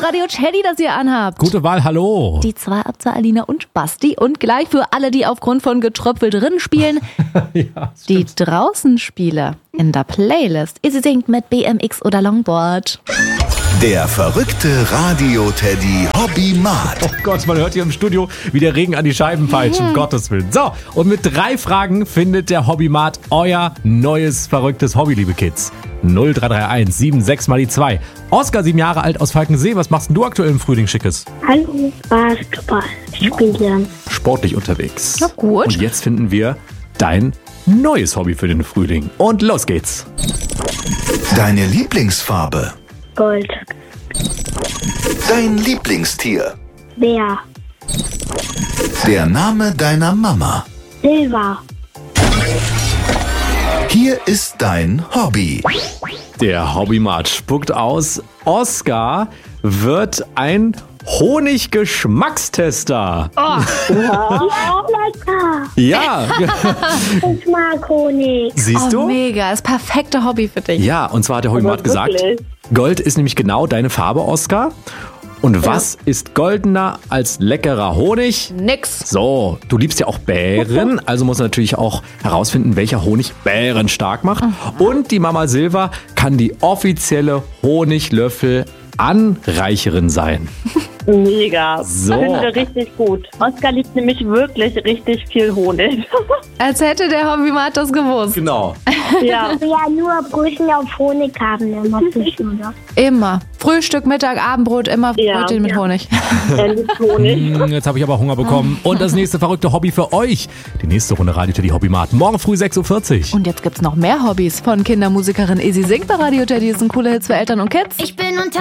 Radio Teddy, das ihr anhabt. Gute Wahl, hallo. Die 2 ab 2 Alina und Basti. Und gleich für alle, die aufgrund von Getröpfel drin spielen, Ja, die Draußenspiele in der Playlist. Ihr singt mit BMX oder Longboard. Der verrückte Radio-Teddy Hobbymat. Oh Gott, man hört hier im Studio, wie der Regen an die Scheiben peitscht, um Gottes Willen. So, und mit 3 Fragen findet der Hobbymat euer neues verrücktes Hobby, liebe Kids. 0331 76 mal die 2. Oskar, 7 Jahre alt aus Falkensee. Was machst denn du aktuell im Frühling Schickes? Hallo, Basketball spielen. Sportlich unterwegs. Na gut. Und jetzt finden wir dein neues Hobby für den Frühling. Und los geht's. Deine Lieblingsfarbe. Gold. Dein Lieblingstier. Bär. Der Name deiner Mama. Silber. Hier ist dein Hobby. Der Hobbymat spuckt aus. Oskar wird ein Honiggeschmackstester. Ja, lecker. Ja, Ich mag Honig. siehst du? Mega, das perfekte Hobby für dich. Ja, und zwar hat der Hobbymat gesagt, Gold ist nämlich genau deine Farbe, Oskar. Und was ist goldener als leckerer Honig? Nix. So, du liebst ja auch Bären, also muss natürlich auch herausfinden, welcher Honig Bären stark macht. Und die Mama Silva kann die offizielle Honiglöffel-Anreicherin sein. Mega. So. Finden wir richtig gut. Oskar liebt nämlich wirklich richtig viel Honig. Als hätte der Hobbymat das gewusst. Genau. Ja. Ja, nur Brötchen auf Honig haben immer nicht, oder? Immer. Frühstück, Mittag, Abendbrot, immer Ja. Brötchen mit Honig. Er liebt Honig. Jetzt habe ich aber Hunger bekommen. Und das nächste verrückte Hobby für euch. Die nächste Runde Radio Teddy Hobbymat. Morgen früh 6.40 Uhr. Und jetzt gibt's noch mehr Hobbys von Kindermusikerin Isi Singt bei Radio Teddy. Das sind coole Hits für Eltern und Kids. Ich bin unter